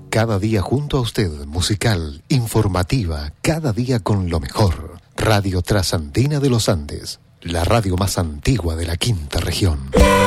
Cada día junto a usted, musical, informativa, cada día con lo mejor. Radio Trasandina de los Andes, la radio más antigua de la quinta región.